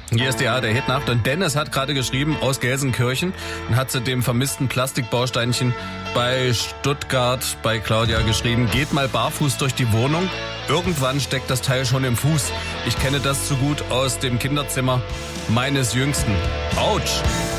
Hier ist der Hitnacht und Dennis hat gerade geschrieben aus Gelsenkirchen und hat zu dem vermissten Plastikbausteinchen bei Stuttgart bei Claudia geschrieben, geht mal barfuß durch die Wohnung, irgendwann steckt das Teil schon im Fuß. Ich kenne das zu gut aus dem Kinderzimmer meines Jüngsten. Autsch!